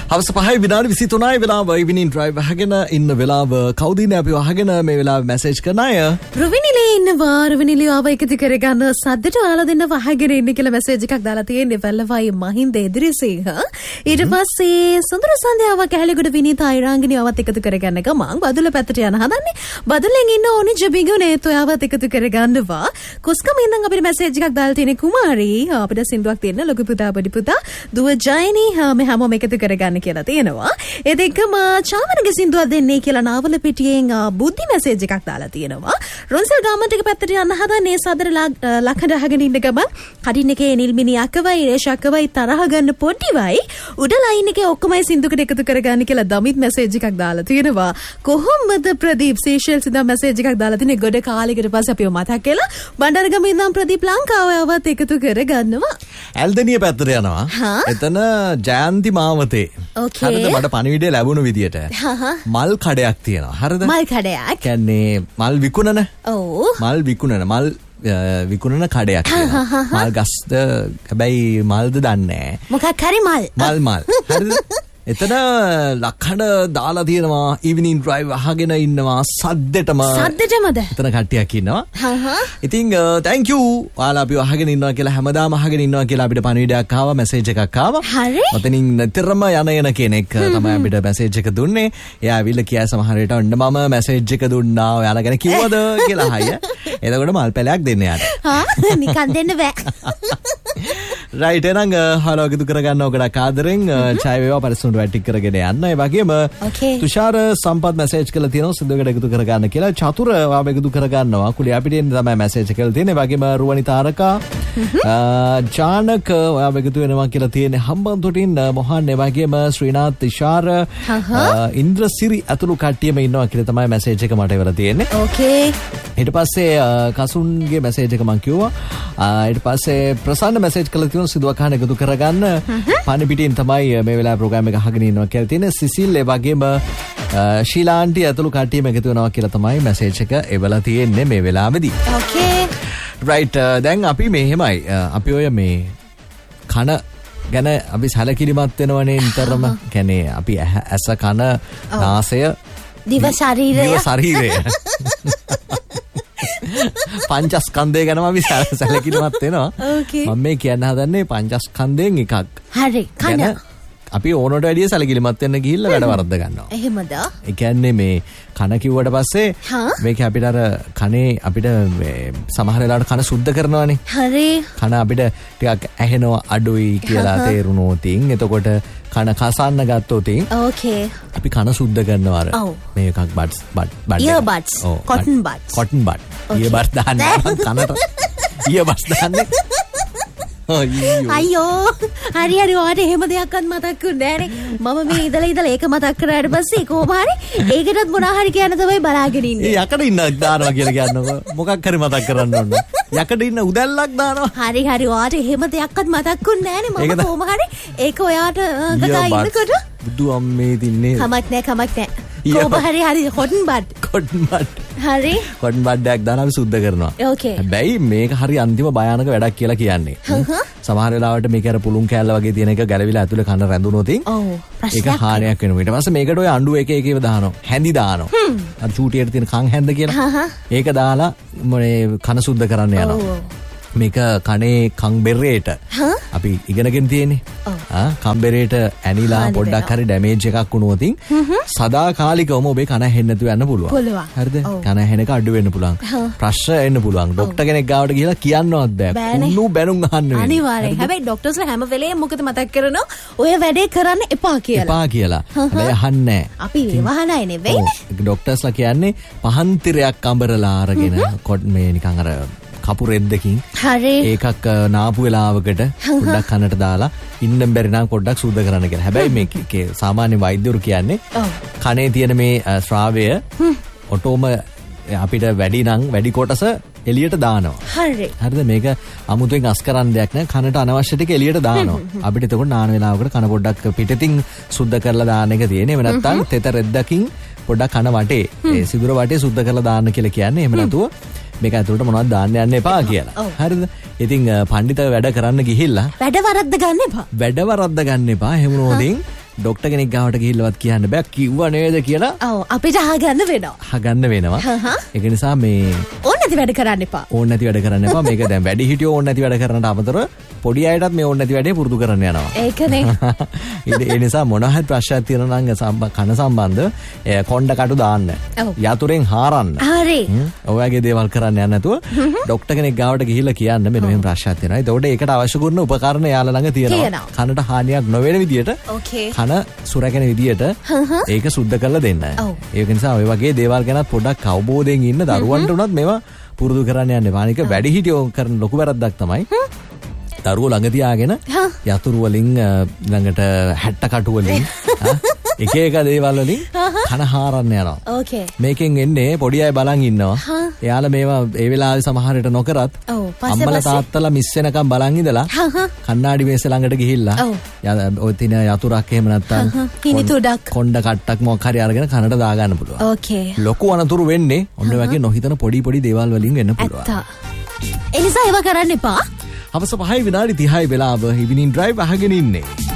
හවස 5:23 වෙලාව ඉවිනින් ඩ්‍රයිව් අහගෙන ඉන්න වෙලාව කවුදින අපි අහගෙන මේ වෙලාව මැසේජ් කරන අය රුවිනිලේ ඉන්නවා. රුවිනිලිය ආව එකතු කරගන්න සද්දට ඔයාලා දෙන්න වහගෙන ඉන්න කියලා මැසේජ් එකක් දාලා තියෙන්නේ වැල්ලවයි මහින්ද එදිරිසිංහ. ඊට පස්සේ සුන්දර සන්ධ්‍යාව කැලේගොඩ විනීත අයිරාංගිනියවත් එකතු කරගන්න ගමන් බදුල පැත්තට යන හදන්නේ. බදුලෙන් ඉන්න ඕනි ජබිගුනේ ඔයාවත් එකතු කරගන්නවා. කුස්කම ඉඳන් අපිට මැසේජ් එකක් දාලා තියෙන්නේ කුමාරී. අපිට සින්දුවක් තියෙන ලොකු පුතා පොඩි පුතා දුව ජයනි මේ හැමෝම එකතු කරගන්න කියලා තියෙනවා. ඒ දෙකම චාමරගේ සින්දුවක් දෙන්නේ කියලා නාවල පිටියෙන් බුද්ධි මැසේජ් එකක් දාලා තියෙනවා. රොන්සල් ගාමන්ට් එක පැත්තට යන්න හදන්නේ සදර ලක්හඬ අහගෙන ඉන්න ගමන් කඩින් එකේ නිල්මිනි අකවයි රේෂ අකවයි තරහ ගන්න පොඩිවයි උඩ ලයින් එකේ ඔක්කොමයි සින්දුකට එකතු කරගන්න කියලා දමිත් මැසේජ් එකක් දාලා තියෙනවා. කොහොමද ප්‍රදීප් සීෂෙල්ස් ඉඳන් මැසේජ් එකක් දාලා තිනේ ගොඩ කාලයකට පස්සේ අපිව මතක් කළා. බණ්ඩාරගම ඉඳන් ප්‍රදීප් ලංකාවයවත් එකතු කරගන්නවා. ඇල්දනිය පැත්තට යනවා. එතන ජයන්ති මාවතේ. හරිද මට පණිවිඩය ලැබුණු විදියට. මල් කඩයක් තියෙනවා. හරිද? මල් කඩයක්. කියන්නේ මල් විකුණන. ඔව්. මල් විකුණන මල් විකුණන කඩයක් තියෙනවා. මල් ගස්ද හැබැයි මල්ද දන්නේ නැහැ. මොකක් හරි මල්. මල්. හරිද? එතන ලක්හඬ දාලා තියෙනවා ඉවිනින් ඩ්‍රයිව් අහගෙන ඉන්නවා සද්දෙටමද එතන කට්ටියක් ඉන්නවා. ඉතින් thank you ඔයාලා අපිව අහගෙන ඉන්නවා කියලා හැමදාම අහගෙන ඉන්නවා කියලා අපිට පණිවිඩයක් ආවා මැසේජ් එකක් ආවා. හරි. ඔතනින් නිතරම යන කෙනෙක් තමයි අපිට මැසේජ් එක දුන්නේ. එයා ඇවිල්ලා කියයි සමහර විට ඔන්න මම මැසේජ් එක දුන්නා ඔයාලා ගැන කිව්වද කියලා අහය. එතකොට මල් පැලයක් දෙන්න යාට. නිකන් දෙන්න බෑ. රයිට් එහෙනම් හලෝ එකතු කරගන්න ඕකට ආදරෙන් චයි වේවා පරිස්සමට වැටික් කරගෙන යන්න. ඒ වගේම තුෂාර සම්පත් මැසේජ් කරලා තියෙනවා සින්දුවකට එකතු කරගන්න කියලා. චතුර ඔයාව එකතු කරගන්නවා. කුලිය අපිට එන්නේ තමයි මැසේජ් කරලා තියෙන්නේ. ඒ වගේම රුවනි තාරකා ජානක ඔයාව එකතු වෙනවා කියලා තියෙන්නේ. හම්බන්තොටින් මොහන් ඒ වගේම ශ්‍රීනාත් තිෂාර ඉන්ද්‍රසිරි අතුළු කට්ටියම ඉන්නවා කියලා තමයි මැසේජ් එක මට ඉවර තියෙන්නේ. ඕකේ. ඊට පස්සේ කසුන්ගේ මැසේජ් එක මම කිව්වා. ඊට පස්සේ ප්‍රසන්න මැසේජ් කළා තියෙනවා සිදුවක් අහන්න එකතු කරගන්න. පණ පිටින් තමයි මේ වෙලාවේ ප්‍රෝග්‍රෑම් එක අහගෙන ඉන්නවා කියලා තියෙන්නේ. සිසිල් ඒ වගේම ශීලාන්ටි ඇතුළු කට්ටියම එකතු වෙනවා කියලා තමයි මැසේජ් එක එවලා තියෙන්නේ මේ වෙලාවේදී. ඕකේ. රයිට් දැන් අපි මෙහෙමයි අපි ඔය මේ කන ගැන අපි සැලකිලිමත් වෙනවනේ නිතරම. කියන්නේ අපි ඇස කන නාසය දිව ශරීරය පංචස්කන්ධය ගැනම අපි සැලකිලිමත් වෙනවා. මම මේ කියන්න හදන්නේ පංචස්කන්ධයෙන් එකක්. හරි. කන අපි ඕනට වැඩිය සැලකිලිමත් වෙන්න ගිහිල්ලා වැඩ වරද්ද ගන්නවා. එහෙමද? ඒ කියන්නේ මේ කන කිව්වට පස්සේ මේක අපිට අර කනේ අපිට සමහර වෙලාවට කන සුද්ධ කරනවානේ. හරි. කන අපිට ටිකක් ඇහෙනවා අඩුයි කියලා තේරුණොතින් එතකොට කන කසන්න ගත්තොතින් ඕකේ අපි කන සුද්ධ කරනවා අර මේ එකක් buds earbuds cotton buds earbuds දාන්නේ කනට earbuds දාන්නේ අයියෝ හරි ඔයාට එහෙම දෙයක්වත් මතක්ුන්නේ නෑනේ. මම මේ ඉඳලා ඒක මතක් කරාට පස්සේ කොහොම හරි ඒකටත් මොනවා හරි කියන්න තමයි බලාගෙන ඉන්නේ. යකඩ ඉන්න දානවා කියලා කියන්නකො. මොකක් හරි මතක් කරන්න ඕන. යකඩ ඉන්න උදැල්ලක් දානවා. හරි ඔයාට එහෙම දෙයක්වත් මතක්ුන්නේ නෑනේ. මම කොහොම හරි ඒක ඔයාට කතා ඉන්නකොට බුදු අම්මේ තින්නේ. කමක් නෑ. කොහොම හරි cotton bud. හරි. cotton bud එකක් දාලා අපි සුද්ධ කරනවා. ඕකේ. හැබැයි මේක හරි අන්තිම භයානක වැඩක් කියලා කියන්නේ. සමහර වෙලාවට මේක අර පුළුන් කෑල්ල වගේ තියෙන එක ගැලවිලා ඇතුලේ කන රැඳුනොත් ඒක හානියක් වෙනවා. ඊට පස්සේ මේකට ඔය අඬු එක ඒව දානවා. හැඳි දානවා. අර චූටියට තියෙන කන් හැඳ කියලා. ඒක දාලා මේ කන සුද්ධ කරන්න යනවා. මේක කනේ කම්බෙරේට අපි ඉගෙනගෙන තියෙන්නේ. කම්බෙරේට ඇනිලා පොඩ්ඩක් හරි ඩැමේජ් එකක් වුණොත් සදාකාලිකවම ඔබේ කන ඇහෙන්නේ නැතුව යන්න පුළුවන්. හරිද? කන ඇහෙන එක අඩු වෙන්න පුළුවන්. ප්‍රශ්න එන්න පුළුවන්. ડોක්ටර් කෙනෙක් ගාවට ගිහලා කියන්නවත් බෑ. කුණු බැනුම් අහන්න වෙනවා. අනිවාර්යයෙන්. හැබැයි ડોක්ටර්ස්ලා හැම වෙලේම මොකද මතක් කරනවා ඔය වැඩේ කරන්න එපා කියලා. හැබැයි අහන්නේ නැහැ. අපි වහනයි නෙවෙයිනේ. ડોක්ටර්ස්ලා කියන්නේ පහන් තිරයක් අඹරලා අරගෙන මේ නිකන් අර කපු රෙද්දකින් ඒකක් නාපු වෙලාවකට පොඩ්ඩක් කනට දාලා ඉන්න බැරි නම් පොඩ්ඩක් සුද්ධ කරන්න කියලා. හැබැයි මේකේ සාමාන්‍ය වෛද්‍යවරු කියන්නේ කනේ තියෙන මේ ශ්‍රාවය ඔටෝම අපිට වැඩි කොටස එළියට දානවා. හරිද? මේක අමුතුවෙන් අස් කරන්න දෙයක් නෑ. කනට අනවශ්‍ය ටික එළියට දානවා. අපිට එතකොට නාන වෙලාවකට කන පොඩ්ඩක් පිටින් සුද්ධ කරලා දාන්න එක තියෙන්නේ. එහෙම නැත්නම් තෙත රෙද්දකින් පොඩ්ඩක් කන වටේ සිදුර වටේ සුද්ධ කරලා දාන්න කියලා කියන්නේ. එහෙම නැතුව මේක ඇතුළට මොනවද දාන්න යන්න එපා කියලා. හරිද? ඉතින් පඬිත වැඩ කරන්න ගිහිල්ලා වැඩ වරද්ද ගන්න එපා. එහෙම නෝදින් ඩොක්ටර් කෙනෙක් ගාවට ගිහිල්ලවත් කියන්න බෑ කිව්ව නේද කියලා. ඔව් අපිට අහගන්න වෙනවා. අහගන්න වෙනවා. ඒක නිසා මේ ඕන නැති වැඩ කරන්න එපා. ඕන නැති වැඩ කරන්න එපා. මේක දැන් වැඩි හිටියෝ ඕන නැති වැඩ කරන්නට අමතරව පොඩි අයටත් මේ ඕන නැති වැඩේ පුරුදු කරන්න යනවා. ඒකනේ. ඒ නිසා මොනවා හරි ප්‍රශ්නයක් තියෙනවා නම් කන සම්බන්ධ කොණ්ඩ කටු දාන්න. යතුරෙන් හාරන්න. හරි. ඔයගේ දේවල් කරන්න යන්න නැතුව ડોක්ටර් කෙනෙක් ගාවට ගිහිල්ලා කියන්න මෙන්න මෙහෙම ප්‍රශ්නයක් තියෙනවා. එතකොට ඒකට අවශ්‍ය කරන උපකරණ යාළ ළඟ තියෙනවා. කනට හානියක් නොවන විදියට කන සුරැකෙන විදියට ඒක සුද්ධ කරලා දෙන්න. ඒක නිසා ඔය වගේ දේවල් ගැන පොඩ්ඩක් අවබෝධයෙන් ඉන්න දරුවන්ට උනත් මේවා පුරුදු කරන්න යන්න එපා. අනික වැඩි හිටියෝ කරන ලොකු වැරද්දක් තමයි දරුවෝ ළඟ තියාගෙන යතුරු වලින් ළඟට හැට්ට කටු වලින් එක එක දේවල් වලින් කන හාරන්න යනවා. ඕකේ. මේකෙන් එන්නේ පොඩි අය බලන් ඉන්නවා. එයාලා මේවා ඒ වෙලාවේ සමහර විට නොකරත් අම්මලා තාත්තලා මිස් වෙනකම් බලන් ඉඳලා කණ්ණාඩි මේස ළඟට ගිහිල්ලා ඔය තින යතුරක් එහෙම නැත්තම් කිනිතුඩක් කොණ්ඩ කට්ටක් මොකක් හරි අරගෙන කනට දා ගන්න පුළුවන්. ඕකේ. ලොකු අනතුරු වෙන්නේ ඔන්න වගේ නොහිතන පොඩි දේවල් වලින් වෙන්න පුළුවන්. ඒ නිසා ඒවා කරන්න එපා. හවස 5 විනාඩි 30 වෙලාව ඉවිනින් ඩ්‍රයිව් අහගෙන ඉන්නේ.